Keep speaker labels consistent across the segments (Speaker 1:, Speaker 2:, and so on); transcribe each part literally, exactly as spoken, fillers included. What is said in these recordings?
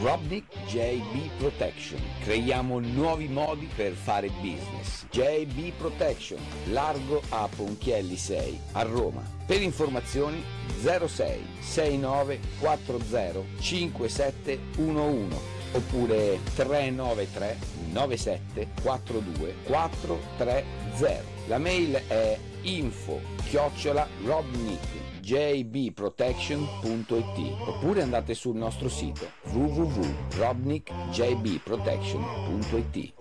Speaker 1: Robnik J B Protection. Creiamo nuovi modi per fare business. J B Protection, largo a Ponchielli sei a Roma. Per informazioni zero sei sei nove quattro zero cinque sette uno uno oppure tre nove tre nove sette quattro due quattro tre zero. La mail è info chiocciola robnik j b protection punto i t oppure andate sul nostro sito w w w punto robnik j b protection punto i t.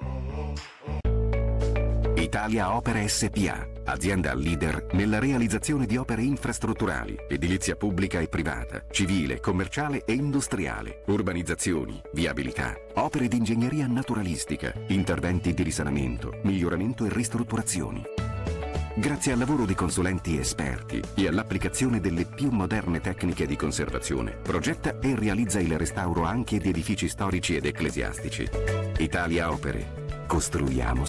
Speaker 2: Italia Opere S P A, azienda leader nella realizzazione di opere infrastrutturali, edilizia pubblica e privata, civile, commerciale e industriale, urbanizzazioni, viabilità, opere di ingegneria naturalistica, interventi di risanamento, miglioramento e ristrutturazioni. Grazie al lavoro di consulenti esperti e all'applicazione delle più moderne tecniche di conservazione, progetta e realizza il restauro anche di edifici storici ed ecclesiastici. Italia Opere. Costruiamo.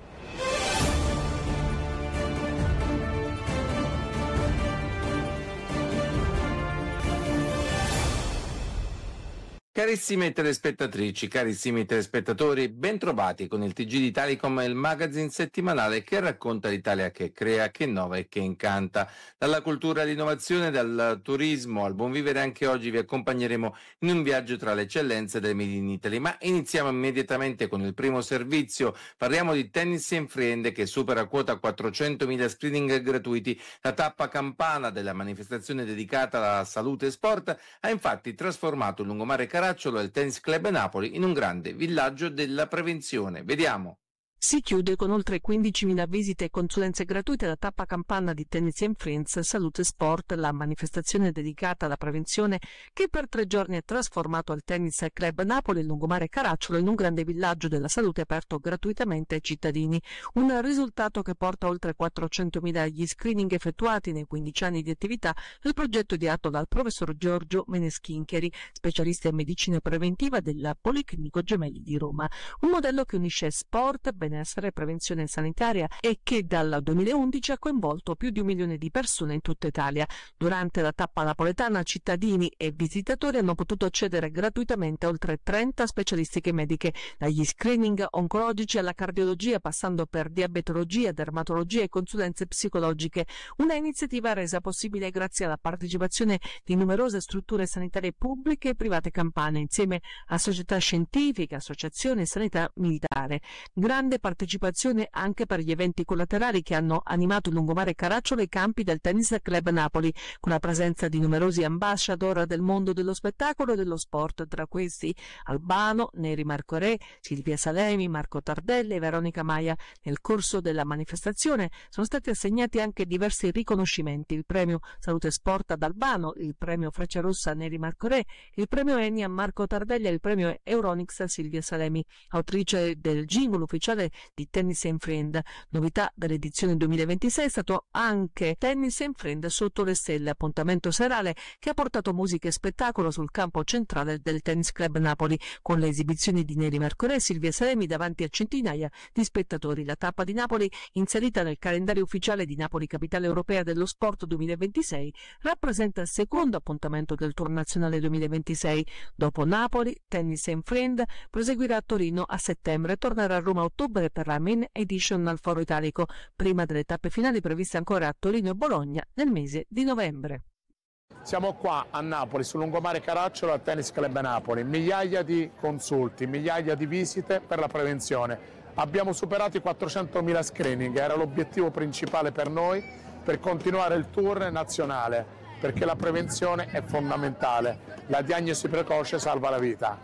Speaker 3: Carissime telespettatrici, carissimi telespettatori, bentrovati con il T G di Talicom, il magazine settimanale che racconta l'Italia che crea, che innova e che incanta. Dalla cultura all'innovazione, dal turismo al buon vivere, anche oggi vi accompagneremo in un viaggio tra le eccellenze del Made in Italy. Ma iniziamo immediatamente con il primo servizio. Parliamo di Tennis and Friend, che supera quota quattrocentomila screening gratuiti. La tappa campana della manifestazione dedicata alla salute e sport ha infatti trasformato il lungomare Caracciolo e il Tennis Club Napoli in un grande villaggio della prevenzione. Vediamo.
Speaker 4: Si chiude con oltre quindicimila visite e consulenze gratuite la tappa campana di Tennis and Friends Salute Sport, la manifestazione dedicata alla prevenzione che per tre giorni ha trasformato il Tennis Club Napoli, il lungomare Caracciolo, in un grande villaggio della salute aperto gratuitamente ai cittadini. Un risultato che porta oltre quattrocentomila gli screening effettuati nei quindici anni di attività del progetto ideato dal professor Giorgio Meneschincheri, specialista in medicina preventiva del Policlinico Gemelli di Roma. Un modello che unisce sport, benessere e prevenzione sanitaria e che dal duemilaundici ha coinvolto più di un milione di persone in tutta Italia. Durante la tappa napoletana cittadini e visitatori hanno potuto accedere gratuitamente a oltre trenta specialistiche mediche, dagli screening oncologici alla cardiologia, passando per diabetologia, dermatologia e consulenze psicologiche. Una iniziativa resa possibile grazie alla partecipazione di numerose strutture sanitarie pubbliche e private campane, insieme a società scientifiche, associazioni e sanità militare. Grande partecipazione anche per gli eventi collaterali che hanno animato il lungomare Caracciolo e i campi del Tennis Club Napoli, con la presenza di numerosi ambassador del mondo dello spettacolo e dello sport, tra questi Albano, Neri Marco Re, Silvia Salemi, Marco Tardelli e Veronica Maia. Nel corso della manifestazione sono stati assegnati anche diversi riconoscimenti: il premio Salute Sport ad Albano, il premio Frecciarossa a Neri Marco Re, il premio Eni a Marco Tardelli e il premio Euronix a Silvia Salemi. Autrice del jingle ufficiale di Tennis and Friend. Novità dell'edizione duemilaventisei è stato anche Tennis and Friend sotto le stelle, appuntamento serale che ha portato musica e spettacolo sul campo centrale del Tennis Club Napoli, con le esibizioni di Neri Marco Re e Silvia Salemi davanti a centinaia di spettatori. La tappa di Napoli, inserita nel calendario ufficiale di Napoli Capitale Europea dello Sport duemilaventisei, rappresenta il secondo appuntamento del Tour Nazionale duemilaventisei. Dopo Napoli, Tennis and Friend proseguirà a Torino a settembre e tornerà a Roma a ottobre per la main edition al Foro Italico, prima delle tappe finali previste ancora a Torino e Bologna nel mese di novembre.
Speaker 5: Siamo qua a Napoli, sul lungomare Caracciolo al Tennis Club Napoli, migliaia di consulti, migliaia di visite per la prevenzione. Abbiamo superato i quattrocentomila screening, era l'obiettivo principale per noi per continuare il tour nazionale, perché la prevenzione è fondamentale, la diagnosi precoce salva la vita.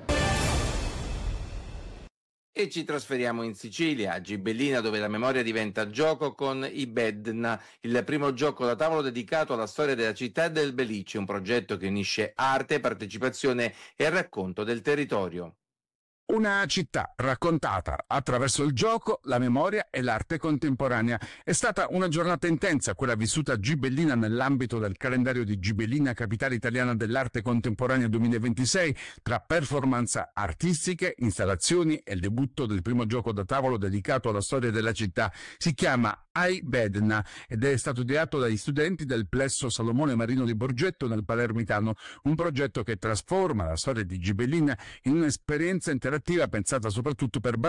Speaker 3: E ci trasferiamo in Sicilia, a Gibellina, dove la memoria diventa gioco con i Bedna, il primo gioco da tavolo dedicato alla storia della città e del Belice, un progetto che unisce arte, partecipazione e racconto del territorio.
Speaker 6: Una città raccontata attraverso il gioco, la memoria e l'arte contemporanea. È stata una giornata intensa quella vissuta a Gibellina nell'ambito del calendario di Gibellina, capitale italiana dell'arte contemporanea duemilaventisei, tra performance artistiche, installazioni e il debutto del primo gioco da tavolo dedicato alla storia della città. Si chiama Ai Bedna ed è stato ideato dagli studenti del Plesso Salomone Marino di Borgetto nel Palermitano, un progetto che trasforma la storia di Gibellina in un'esperienza interattiva pensata soprattutto per